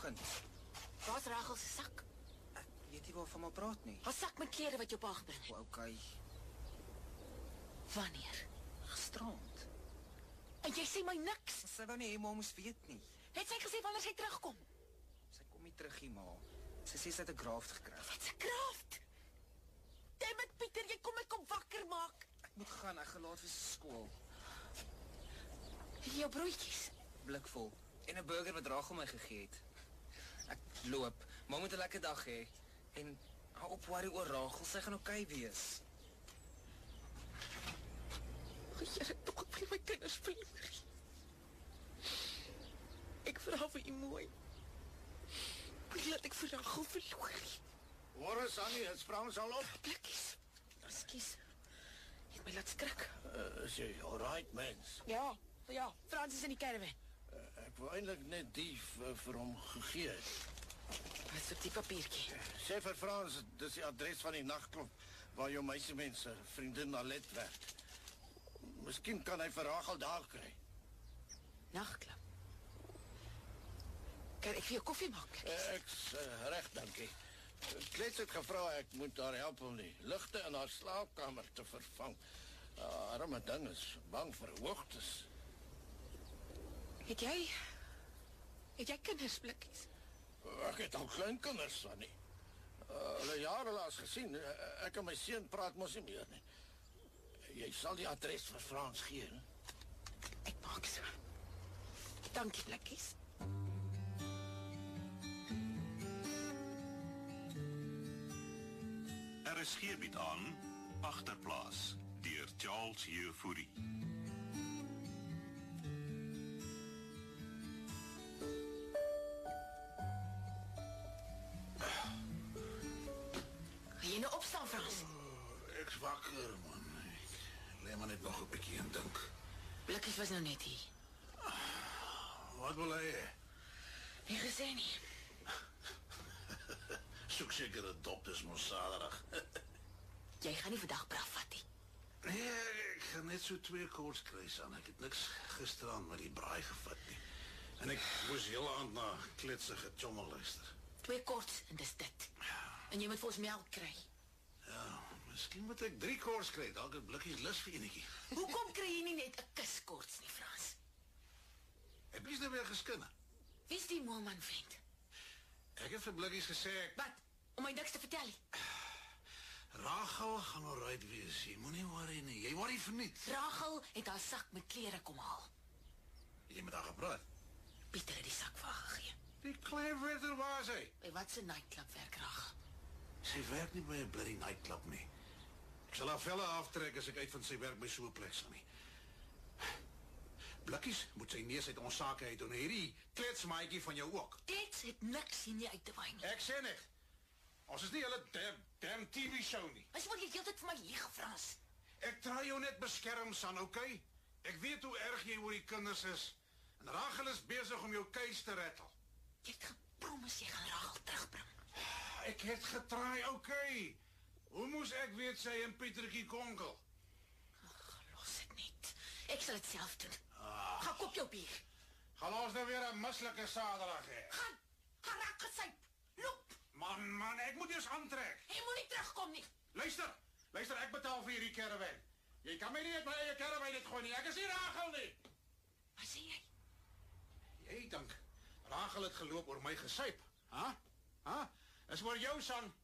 vind. Waar is Rachel se sak? Ek weet nie waarvan maar praat nie. Haar sak met klere wat jou pa gebring het. Okay, Wanneer? gisterand. En jy sê my niks. Sy wou nie hê ma moes weet nie. Het sy gesê wanneer sy terugkom? Sy kom nie terug nie, ma. Sy sê sy het 'n graft gekry. Wat 'n kraft. Damn it, Pieter, jy kom my kom wakker maak. Ek moet gaan, ek gaan laat vir skool. Het jy jou broodjies? Blikvol. En 'n burger wat Rachel my gegee het. Ek loop. Ma moet 'n lekker dag hê. En hou op worry oor Rachel, sy gaan okay wees. Here, tog ek wil my kinders verloor. Ek vra vir u mooi. Ek laat ek vir Rachel verloor. Hoor eens, Annie, het Frans al op? Blikkies. Ekskuus. Jy het my laat skrik. Is jy alright, mens? Ja, Frans is in die caravan. Ek wou eintlik net die vir hom gegee het. Wat is op die papiertjie? Sê vir Frans, dis die adres van die nagklub waar jou meisiemense vriendin Alet werk. Miskien kan hy vir Rachel daar kry. Nagklub. Kan ek vir jou koffie maak? Ek's reg, dankie. Klets het gevra ek moet haar help om die ligte in haar slaapkamer te vervang. Arme ding is bang vir hoogtes. Het jy kinders, Blikkies? Ek het al kleinkinders, Annie. Hulle jare laas gesien. Ek en my seun praat mos nie meer nie. Jy sal die adres vir Frans gee, ne? Ek maak so. Dankie, Blikkies. RSG bied aan Agterplaas deur Charles Jefouri. Ga jy nou opstaan, Frans? Ek's wakker, man. Ek lê maar net nog 'n bietjie en dink. Blikkies was nou net hier. Wat wil hy hê? Nie gesê nie. Soek seker 'n dop, dis mos Saterdag. Jy gaan nie vandag braaf vat nie. Nee, ek gaan net so 2 koors kry aan. Ek het niks gisteraan met die braai gevat nie. En ek moes hele aand na kletsige chommel luister. 2 korts en dis dit. En jy moet vir ons melk kry. Ja, miskien moet ek 3 koors kry. Dalk het Blikkies lus vir enetjie. Hoekom kry jy nie net 'n kuskorts nie, Frans? Heb jy nou weer geskinne? Wie's die moelman vriend? Ek het vir Blikkies gesê Wat? Om my niks te vertel nie. Rachel gaan alright wees. Jy moenie worry nie. Jy worry verniet. Rachel het haar sak met klere kom haal. Jy met haar gepraat. Pieter het die sak vir haar gegee. Die klein wetter waar sy. By wat se nightclub werk Rachel? Sy werk nie by 'n bloody nightclub nie. Ek sal haar velle aftrek as ek uit van sy werk by so 'n plek sal nie. Blikkies moet sy neus uit ons sake uit en hierdie kletsmaatjie van jou ook. Dit het niks hier nie uit te waai nie. Ek sê net. Ons is nie hulle damn TV show nie. Wat wil jy heeltyd vir my lieg, Frans? Ek try jou net beskerm, San, okay? Ek weet hoe erg jy oor die kinders is. En Rachel is besig om jou keis te rattle. Jy het gepromis jy gaan Rachel terugbring. Ek het getraai, okay. Hoe moes ek weet sy en Pietertjie konkel? Ag, los dit net. Ek sal dit self doen. Ga koop jou bier. Gaan ons nou weer 'n mislike Saterdag hê? Gaan raak gesyp. Loop. Man, ek moet eers aantrek. Jy moet nie terugkom nie. Luister, ek betaal vir hierdie caravan. Jy kan my nie uit my eie caravan uitgooi nie. Ek is nie Rachel nie. Wat sê jy? Jy dink Rachel het geloop oor my gesyp, ha? Is oor jou, San.